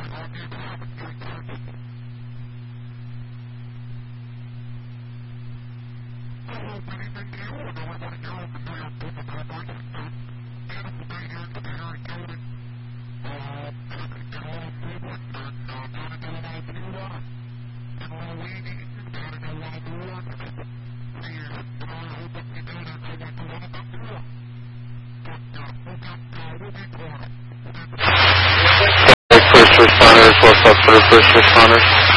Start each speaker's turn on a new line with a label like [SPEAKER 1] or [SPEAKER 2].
[SPEAKER 1] First responders, what's up for the first responders?